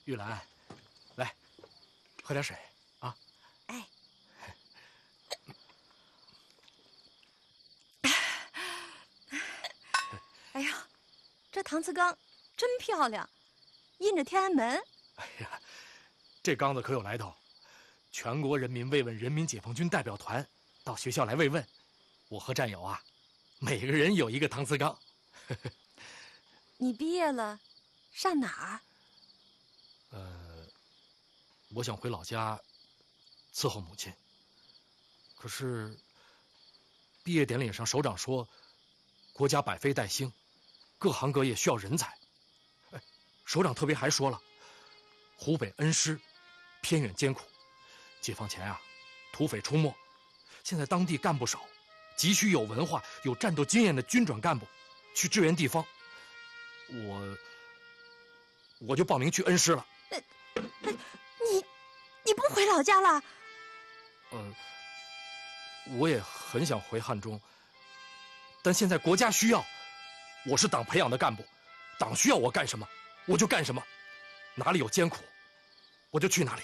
玉兰，来，喝点水啊。 哎。哎呀，这搪瓷缸真漂亮，印着天安门。 哎呀，这缸子可有来头，全国人民慰问人民解放军代表团到学校来慰问，我和战友啊，每个人有一个搪瓷缸。 你毕业了，上哪儿？ 我想回老家伺候母亲。可是毕业典礼上，首长说，国家百废待兴，各行各业需要人才。首长特别还说了，湖北恩施偏远艰苦，解放前啊，土匪出没，现在当地干部少，急需有文化、有战斗经验的军转干部去支援地方。我就报名去恩施了。 你不回老家了？ 我也很想回汉中，但现在国家需要，我是党培养的干部，党需要我干什么，我就干什么，哪里有艰苦，我就去哪里。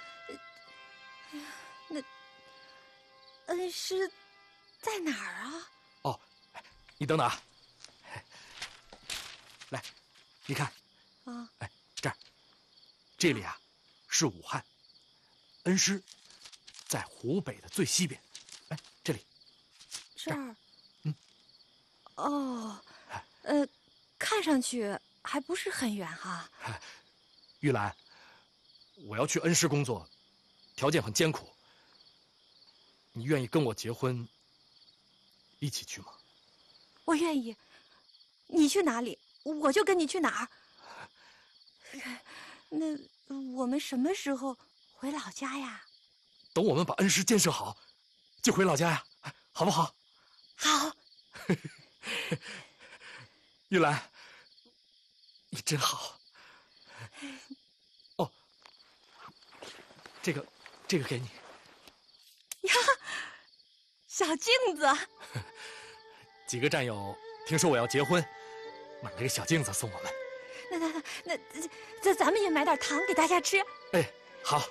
那恩施在哪儿啊？ 哦，你等等啊，来，你看， 啊， 哎，这里啊是武汉，恩施在湖北的最西边。哎，这里， 这儿， 哦， 看上去还不是很远哈。 玉兰，我要去恩施工作，条件很艰苦，你愿意跟我结婚，一起去吗？ 我愿意，你去哪里，我就跟你去哪儿。那我们什么时候回老家呀？ 等我们把恩施建设好，就回老家呀，好不好？ 好。 玉兰，你真好。哦，这个给你。 呀，小镜子。 几个战友听说我要结婚，买了个小镜子送我们。 那咱们也买点糖给大家吃。 哎，好。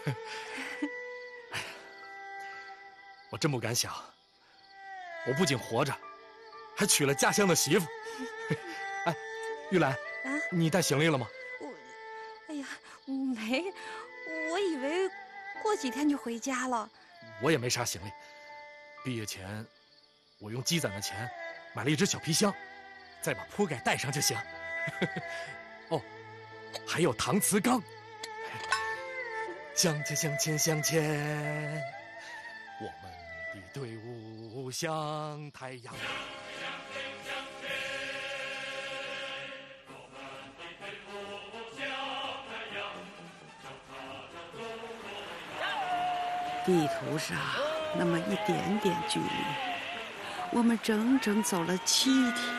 我真不敢想，我不仅活着，还娶了家乡的媳妇。哎，玉兰，你带行李了吗？ 哎呀，没，我以为过几天就回家了。 我也没啥行李，毕业前我用积攒的钱买了一只小皮箱，再把铺盖带上就行。哦，还有搪瓷缸。向前向前向前，我们的队伍像太阳。 地图上那么一点点距离，我们整整走了7天。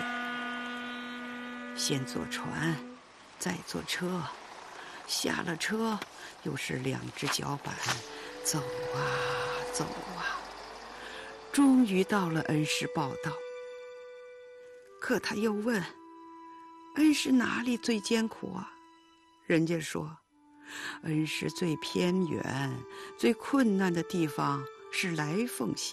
先坐船，再坐车，下了车又是2只脚板，走啊走啊，终于到了恩施报道。可他又问，恩施哪里最艰苦啊？人家说，恩施最偏远、最困难的地方是来凤县。